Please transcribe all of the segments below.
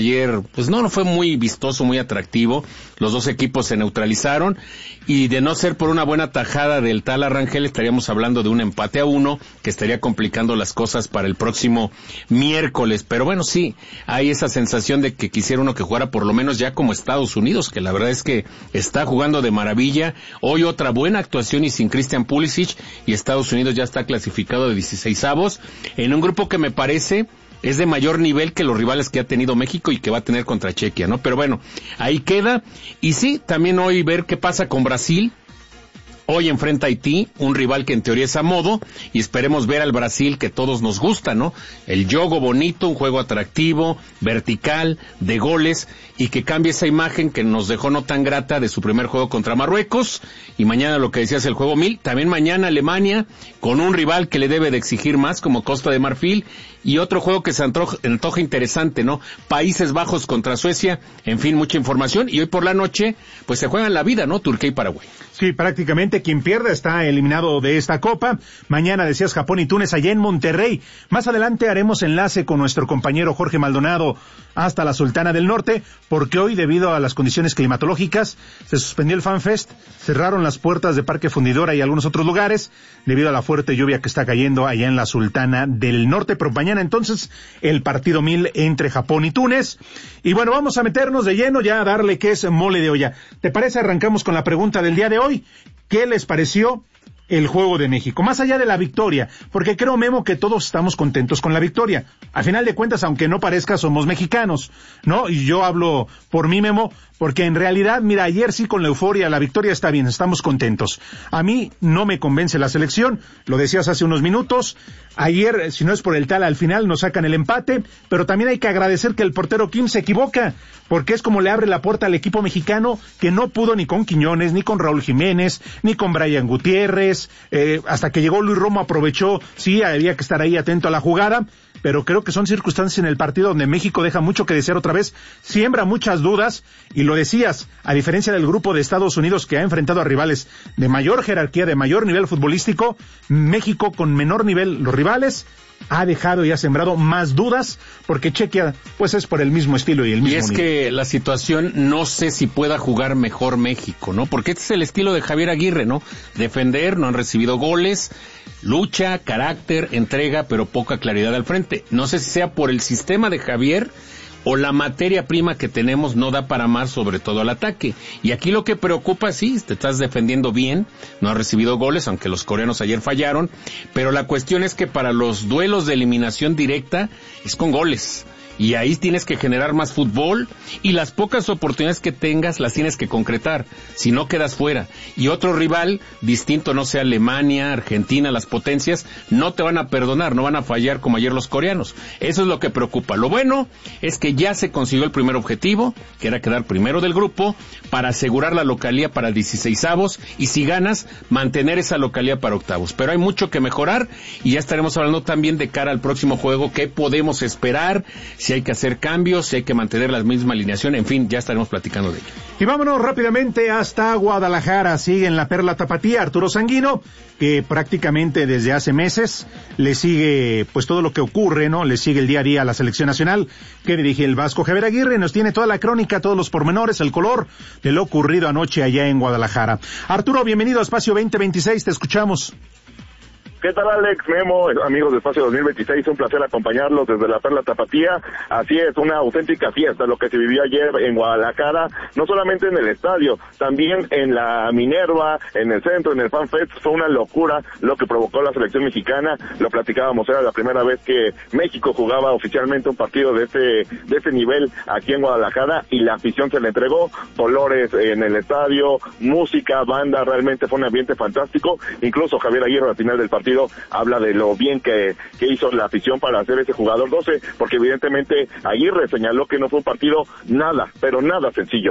ayer, pues no fue muy vistoso, muy atractivo. Los dos equipos se neutralizaron y de no ser por una buena tajada del tal Arrangel estaríamos hablando de un empate a 1 que estaría complicando las cosas para el próximo miércoles. Pero bueno, sí, hay esa sensación de que quisiera uno que jugara por lo menos ya como Estados Unidos, que la verdad es que está jugando de maravilla. Hoy otra buena actuación y sin Christian Pulisic, y Estados Unidos ya está clasificado de 16avos en un grupo que me parece es de mayor nivel que los rivales que ha tenido México y que va a tener contra Chequia, ¿no? Pero bueno, ahí queda. Y sí, también hoy ver qué pasa con Brasil. Hoy enfrenta a Haití, un rival que en teoría es a modo, y esperemos ver al Brasil que todos nos gusta, ¿no? El juego bonito, un juego atractivo, vertical, de goles, y que cambie esa imagen que nos dejó no tan grata de su primer juego contra Marruecos, y mañana lo que decías, el juego 1000, también mañana Alemania, con un rival que le debe de exigir más, como Costa de Marfil, y otro juego que se antoja interesante, ¿no? Países Bajos contra Suecia, en fin, mucha información, y hoy por la noche, pues se juegan la vida, ¿no? Turquía y Paraguay. Sí, prácticamente quien pierda está eliminado de esta Copa. Mañana decías Japón y Túnez allá en Monterrey. Más adelante haremos enlace con nuestro compañero Jorge Maldonado hasta la Sultana del Norte, porque hoy, debido a las condiciones climatológicas, se suspendió el FanFest, cerraron las puertas de Parque Fundidora y algunos otros lugares, debido a la fuerte lluvia que está cayendo allá en la Sultana del Norte. Pero mañana entonces el partido 1000 entre Japón y Túnez. Y bueno, vamos a meternos de lleno ya a darle que es mole de olla. ¿Te parece? Arrancamos con la pregunta del día de hoy. ¿Qué les pareció el juego de México? Más allá de la victoria, porque creo, Memo, que todos estamos contentos con la victoria. A final de cuentas, aunque no parezca, somos mexicanos, ¿no? Y yo hablo por mí, Memo, porque en realidad, mira, ayer sí con la euforia, la victoria está bien, estamos contentos. A mí no me convence la selección, lo decías hace unos minutos. Ayer, si no es por el tal, al final nos sacan el empate, pero también hay que agradecer que el portero Kim se equivoca, porque es como le abre la puerta al equipo mexicano, que no pudo ni con Quiñones, ni con Raúl Jiménez, ni con Brian Gutiérrez, hasta que llegó Luis Romo aprovechó, sí, había que estar ahí atento a la jugada, pero creo que son circunstancias en el partido donde México deja mucho que desear otra vez, siembra muchas dudas, y lo decías, a diferencia del grupo de Estados Unidos que ha enfrentado a rivales de mayor jerarquía, de mayor nivel futbolístico, México con menor nivel, los rivales, ha dejado y ha sembrado más dudas, porque Chequia, pues es por el mismo estilo y el mismo nivel. Que la situación, no sé si pueda jugar mejor México, ¿no? Porque este es el estilo de Javier Aguirre, ¿no? Defender, no han recibido goles, lucha, carácter, entrega, pero poca claridad al frente. No sé si sea por el sistema de Javier o la materia prima que tenemos no da para más, sobre todo al ataque. Y aquí lo que preocupa, sí, te estás defendiendo bien, no has recibido goles, aunque los coreanos ayer fallaron, pero la cuestión es que para los duelos de eliminación directa es con goles. Y ahí tienes que generar más fútbol, y las pocas oportunidades que tengas las tienes que concretar, si no quedas fuera. Y otro rival distinto, no sé, Alemania, Argentina, las potencias, no te van a perdonar, no van a fallar como ayer los coreanos. Eso es lo que preocupa. Lo bueno es que ya se consiguió el primer objetivo, que era quedar primero del grupo, para asegurar la localía para 16avos, y si ganas, mantener esa localía para octavos. Pero hay mucho que mejorar, y ya estaremos hablando también de cara al próximo juego, qué podemos esperar, si hay que hacer cambios, si hay que mantener la misma alineación, en fin, ya estaremos platicando de ello. Y vámonos rápidamente hasta Guadalajara. Sigue en la Perla Tapatía Arturo Sanguino, que prácticamente desde hace meses le sigue pues todo lo que ocurre, ¿no? Le sigue el día a día a la selección nacional que dirige el Vasco Javier Aguirre. Nos tiene toda la crónica, todos los pormenores, el color de lo ocurrido anoche allá en Guadalajara. Arturo, bienvenido a Espacio 2026, te escuchamos. ¿Qué tal, Alex, Memo, amigos de Espacio 2026? Un placer acompañarlos desde la Perla Tapatía. Así es, una auténtica fiesta lo que se vivió ayer en Guadalajara, no solamente en el estadio, también en la Minerva, en el centro, en el FanFest. Fue una locura lo que provocó la selección mexicana. Lo platicábamos, era la primera vez que México jugaba oficialmente un partido de ese nivel aquí en Guadalajara, y la afición se le entregó, colores en el estadio, música, banda, realmente fue un ambiente fantástico. Incluso Javier Aguirre al final del partido habla de lo bien que hizo la afición para hacer ese jugador 12, porque evidentemente Aguirre señaló que no fue un partido nada, pero nada sencillo.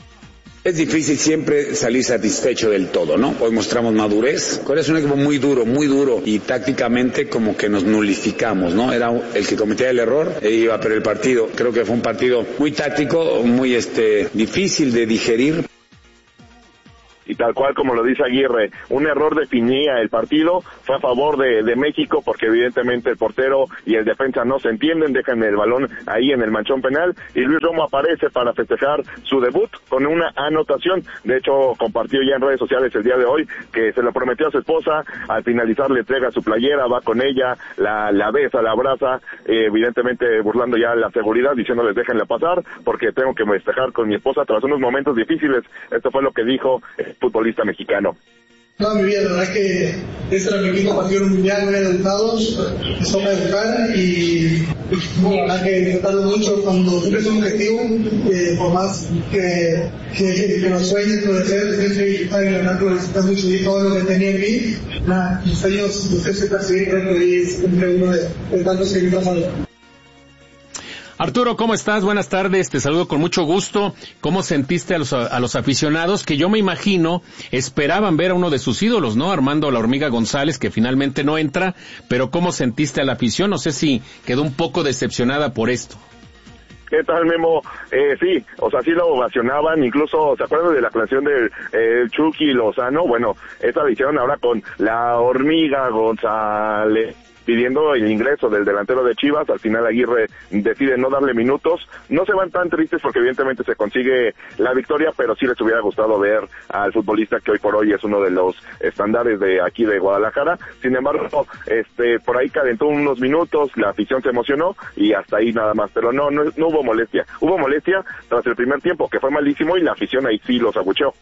Es difícil siempre salir satisfecho del todo, ¿no? Hoy mostramos madurez. Corea es un equipo muy duro, y tácticamente como que nos nulificamos, ¿no? Era el que cometía el error e iba a perder el partido. Creo que fue un partido muy táctico, muy difícil de digerir. y tal cual como lo dice Aguirre, un error definía el partido, fue a favor de México porque evidentemente el portero y el defensa no se entienden, dejan el balón ahí en el manchón penal y Luis Romo aparece para festejar su debut con una anotación. De hecho, compartió ya en redes sociales el día de hoy que se lo prometió a su esposa, al finalizar le entrega su playera, va con ella, la besa, la abraza, evidentemente burlando ya la seguridad, diciéndoles déjenla pasar porque tengo que festejar con mi esposa tras unos momentos difíciles. Esto fue lo que dijo el futbolista mexicano. Toda mi vida, la verdad que este era mi quinto partido en un mundial, muy educados, eso me educaron y la verdad que disfrutando mucho cuando tienes un objetivo, por más que los sueños, lo deseos, siempre disfrutar y la verdad que lo disfrutas mucho y todo lo que tenía en mí, mis sueños, los que perseguir, creo que es siempre uno de tantos que me pasan. Arturo, ¿cómo estás? Buenas tardes, te saludo con mucho gusto. ¿Cómo sentiste a los aficionados que yo me imagino esperaban ver a uno de sus ídolos, ¿no? Armando La Hormiga González, que finalmente no entra, pero ¿cómo sentiste a la afición? No sé si quedó un poco decepcionada por esto. ¿Qué tal, Memo? Sí, o sea, sí lo ovacionaban, incluso, ¿se acuerdan de la canción de Chucky Lozano? Bueno, esa la hicieron ahora con La Hormiga González, pidiendo el ingreso del delantero de Chivas. Al final Aguirre decide no darle minutos. No se van tan tristes porque evidentemente se consigue la victoria, pero sí les hubiera gustado ver al futbolista que hoy por hoy es uno de los estándares de aquí de Guadalajara. Sin embargo, por ahí calentó unos minutos, la afición se emocionó y hasta ahí nada más, pero no hubo molestia. Hubo molestia tras el primer tiempo, que fue malísimo, y la afición ahí sí los abucheó.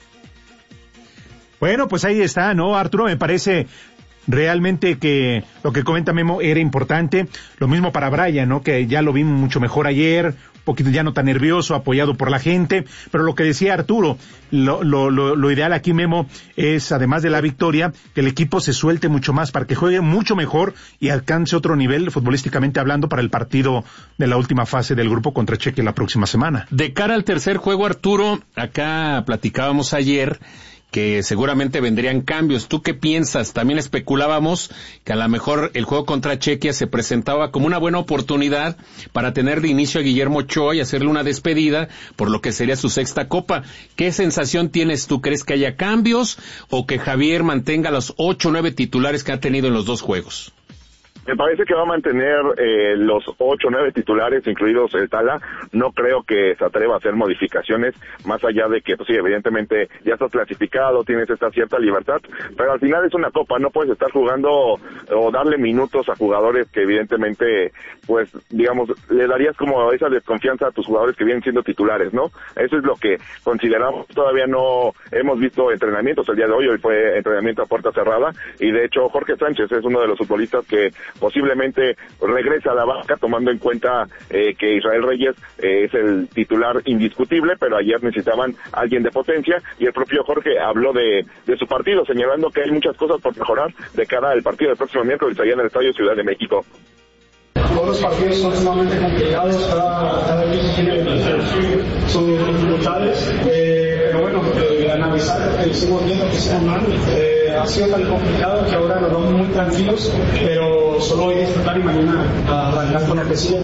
Bueno, pues ahí está, ¿no, Arturo? Me parece realmente que lo que comenta Memo era importante. Lo mismo para Brian, ¿no? Que ya lo vimos mucho mejor ayer, un poquito ya no tan nervioso, apoyado por la gente. Pero lo que decía Arturo, lo ideal aquí, Memo, es, además de la victoria, que el equipo se suelte mucho más para que juegue mucho mejor y alcance otro nivel, futbolísticamente hablando, para el partido de la última fase del grupo contra Chequia la próxima semana. De cara al tercer juego, Arturo, acá platicábamos ayer que seguramente vendrían cambios. ¿Tú qué piensas? También especulábamos que a lo mejor el juego contra Chequia se presentaba como una buena oportunidad para tener de inicio a Guillermo Ochoa y hacerle una despedida por lo que sería su sexta copa. ¿Qué sensación tienes tú? ¿Crees que haya cambios o que Javier mantenga los 8 o 9 titulares que ha tenido en los dos juegos? Me parece que va a mantener los 8 o 9 titulares, incluidos el Tala. No creo que se atreva a hacer modificaciones, más allá de que, pues sí, evidentemente ya estás clasificado, tienes esta cierta libertad, pero al final es una copa, no puedes estar jugando o darle minutos a jugadores que evidentemente, pues, digamos, le darías como esa desconfianza a tus jugadores que vienen siendo titulares, ¿no? Eso es lo que consideramos. Todavía no hemos visto entrenamientos el día de hoy fue entrenamiento a puerta cerrada, y de hecho Jorge Sánchez es uno de los futbolistas que posiblemente regresa a la banca, tomando en cuenta que Israel Reyes es el titular indiscutible, pero ayer necesitaban a alguien de potencia, y el propio Jorge habló de su partido, señalando que hay muchas cosas por mejorar de cara al partido del próximo miércoles allá en el Estadio Ciudad de México. Todos los partidos son sumamente complicados, cada equipo tiene sus dificultades, pero bueno, analizar lo que hicimos bien, lo que hicimos mal, ha sido tan complicado que ahora nos vamos muy tranquilos, pero solo hoy disfrutar y mañana arrancar con el que sigue.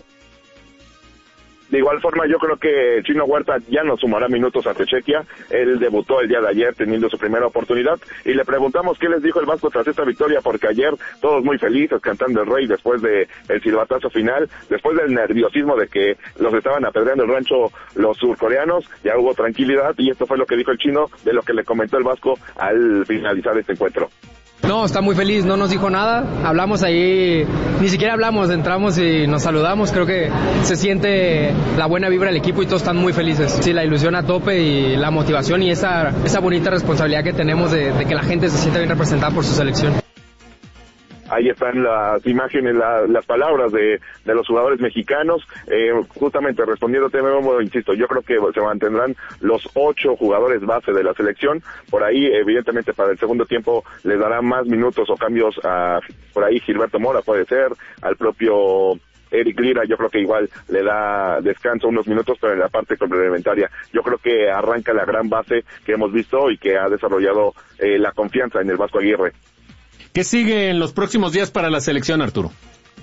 De igual forma, yo creo que el Chino Huerta ya no sumará minutos ante Chequia. Él debutó el día de ayer teniendo su primera oportunidad, y le preguntamos qué les dijo el Vasco tras esta victoria, porque ayer todos muy felices cantando el Rey después de el silbatazo final, después del nerviosismo de que los estaban apedreando el rancho los surcoreanos. Ya hubo tranquilidad, y esto fue lo que dijo el Chino de lo que le comentó el Vasco al finalizar este encuentro. No, está muy feliz, no nos dijo nada, hablamos ahí, ni siquiera hablamos, entramos y nos saludamos. Creo que se siente la buena vibra del equipo y todos están muy felices. Sí, la ilusión a tope y la motivación y esa bonita responsabilidad que tenemos de que la gente se sienta bien representada por su selección. Ahí están las imágenes, las palabras de los jugadores mexicanos. Justamente respondiéndote, insisto, yo creo que se mantendrán los 8 jugadores base de la selección. Por ahí, evidentemente, para el segundo tiempo les dará más minutos o cambios a, por ahí, Gilberto Mora puede ser, al propio Eric Lira. Yo creo que igual le da descanso unos minutos, pero en la parte complementaria yo creo que arranca la gran base que hemos visto y que ha desarrollado la confianza en el Vasco Aguirre. ¿Qué sigue en los próximos días para la selección, Arturo?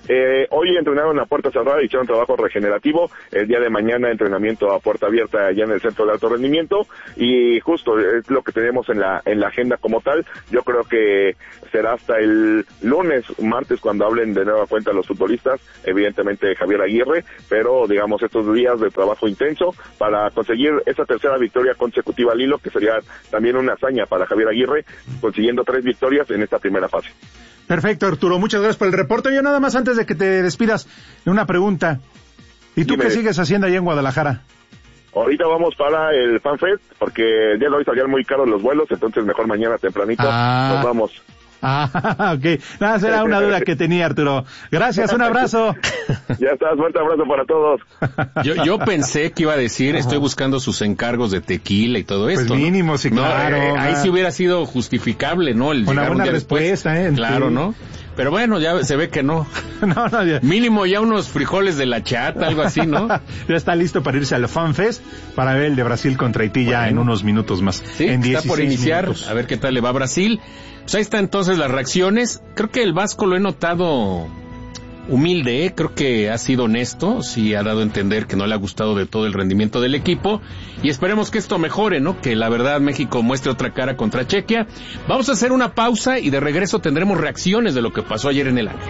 Hoy entrenaron a puerta cerrada, hicieron trabajo regenerativo. El día de mañana entrenamiento a puerta abierta allá en el centro de alto rendimiento, y justo es lo que tenemos en la agenda como tal. Yo creo que será hasta el lunes, martes, cuando hablen de nueva cuenta los futbolistas, evidentemente Javier Aguirre, pero digamos estos días de trabajo intenso para conseguir esa tercera victoria consecutiva al hilo, que sería también una hazaña para Javier Aguirre, consiguiendo 3 victorias en esta primera fase. Perfecto, Arturo, muchas gracias por el reporte. Yo nada más, antes de que te despidas, una pregunta. ¿Y tú qué sigues haciendo allá en Guadalajara? Ahorita vamos para el FanFest, porque el día de hoy salían muy caros los vuelos, entonces mejor mañana tempranito nos vamos. Ok. Nada, será una duda que tenía, Arturo. Gracias, un abrazo. Ya estás, fuerte abrazo para todos. Yo pensé que iba a decir, estoy buscando sus encargos de tequila y todo esto. Pues mínimo, ¿no? Sí, claro. Ahí sí hubiera sido justificable, ¿no? El una buena respuesta, después. Claro, sí. ¿No? Pero bueno, ya se ve que no. No, ya. Mínimo ya unos frijoles de la chata, algo así, ¿no? Ya está listo para irse al FanFest para ver el de Brasil contra Haití ya en unos minutos más. Sí, en está por iniciar, minutos. A ver qué tal le va a Brasil. Pues ahí está entonces las reacciones. Creo que el Vasco lo he notado humilde, creo que ha sido honesto, sí ha dado a entender que no le ha gustado de todo el rendimiento del equipo, y esperemos que esto mejore, ¿no? Que la verdad México muestre otra cara contra Chequia. Vamos a hacer una pausa y de regreso tendremos reacciones de lo que pasó ayer en el Ángel.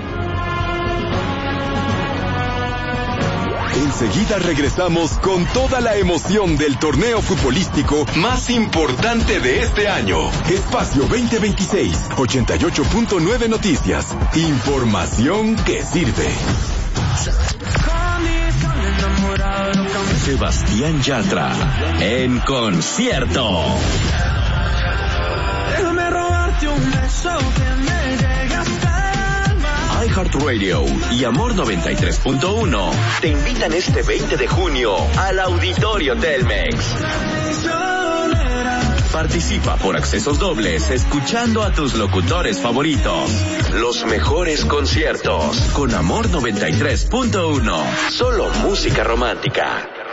Enseguida regresamos con toda la emoción del torneo futbolístico más importante de este año. Espacio 2026, 88.9 Noticias. Información que sirve. Sebastián Yatra en concierto. Déjame robarte un beso que me llega hasta iHeartRadio y Amor 93.1 te invitan este 20 de junio al Auditorio Telmex. Participa por accesos dobles escuchando a tus locutores favoritos. Los mejores conciertos con Amor 93.1. Solo música romántica.